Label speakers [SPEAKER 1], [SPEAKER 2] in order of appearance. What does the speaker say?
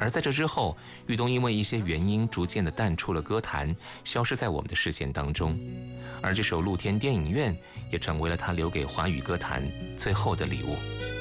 [SPEAKER 1] 而在这之后，玉东因为一些原因逐渐地淡出了歌坛，消失在我们的视线当中。而这首《露天电影院》也成为了他留给华语歌坛最后的礼物。